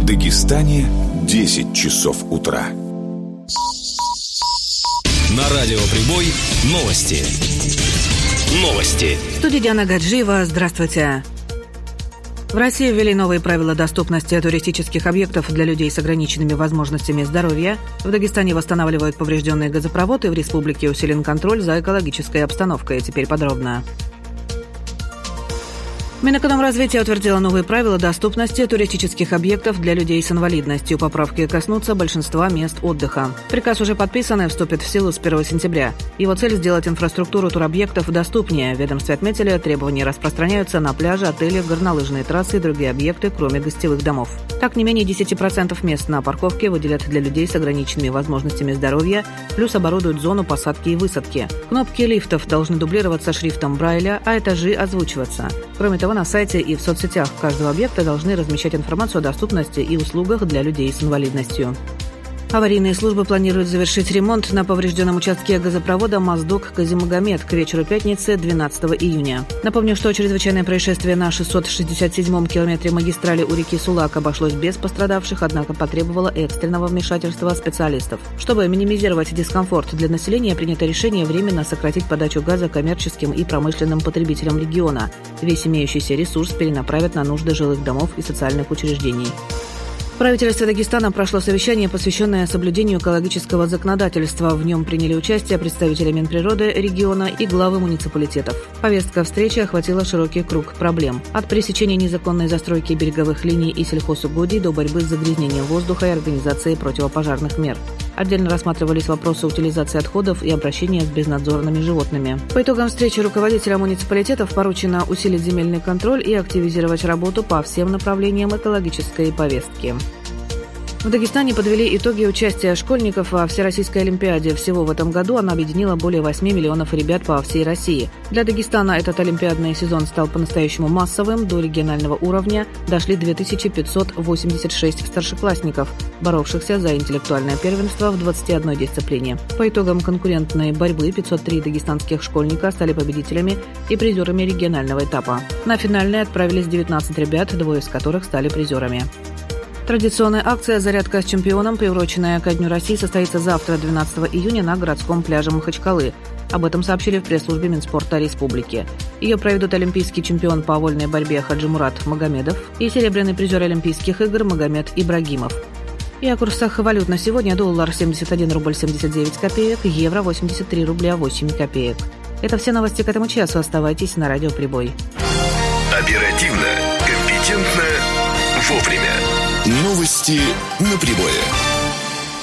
В Дагестане 10 часов утра. На радио «Прибой» новости. В студии Диана Гаджиева. Здравствуйте. В России ввели новые правила доступности туристических объектов для людей с ограниченными возможностями здоровья. В Дагестане восстанавливают поврежденные газопроводы, в республике усилен контроль за экологической обстановкой. Теперь подробно. Минэкономразвитие утвердило новые правила доступности туристических объектов для людей с инвалидностью. Поправки коснутся большинства мест отдыха. Приказ уже подписан и вступит в силу с 1 сентября. Его цель – сделать инфраструктуру туробъектов доступнее. В ведомстве отметили, требования распространяются на пляжи, отели, горнолыжные трассы и другие объекты, кроме гостевых домов. Так, не менее 10% мест на парковке выделят для людей с ограниченными возможностями здоровья, плюс оборудуют зону посадки и высадки. Кнопки лифтов должны дублироваться шрифтом Брайля, а этажи озвучиваться. Кроме того, на сайте и в соцсетях каждого объекта должны размещать информацию о доступности и услугах для людей с инвалидностью. Аварийные службы планируют завершить ремонт на поврежденном участке газопровода Моздок-Казимагомед к вечеру пятницы, 12 июня. Напомню, что чрезвычайное происшествие на 667-м километре магистрали у реки Сулак обошлось без пострадавших, однако потребовало экстренного вмешательства специалистов. Чтобы минимизировать дискомфорт для населения, принято решение временно сократить подачу газа коммерческим и промышленным потребителям региона. Весь имеющийся ресурс перенаправят на нужды жилых домов и социальных учреждений. В правительстве Дагестана прошло совещание, посвященное соблюдению экологического законодательства. В нем приняли участие представители Минприроды региона и главы муниципалитетов. Повестка встречи охватила широкий круг проблем. От пресечения незаконной застройки береговых линий и сельхозугодий до борьбы с загрязнением воздуха и организации противопожарных мер. Отдельно рассматривались вопросы утилизации отходов и обращения с безнадзорными животными. По итогам встречи руководителям муниципалитетов поручено усилить земельный контроль и активизировать работу по всем направлениям экологической повестки. В Дагестане подвели итоги участия школьников во Всероссийской Олимпиаде. Всего в этом году она объединила более 8 миллионов ребят по всей России. Для Дагестана этот олимпиадный сезон стал по-настоящему массовым. До регионального уровня дошли 2586 старшеклассников, боровшихся за интеллектуальное первенство в 21 дисциплине. По итогам конкурентной борьбы 503 дагестанских школьника стали победителями и призерами регионального этапа. На финальный отправились 19 ребят, двое из которых стали призерами. Традиционная акция «Зарядка с чемпионом», приуроченная ко Дню России, состоится завтра, 12 июня, на городском пляже Махачкалы. Об этом сообщили в пресс-службе Минспорта Республики. Ее проведут олимпийский чемпион по вольной борьбе Хаджимурат Магомедов и серебряный призер Олимпийских игр Магомед Ибрагимов. И о курсах валют на сегодня: доллар 71 рубль 79 копеек, евро 83 рубля 8 копеек. Это все новости к этому часу. Оставайтесь на радио «Прибой». Оперативно, компетентно, вовремя. Новости на Прибое.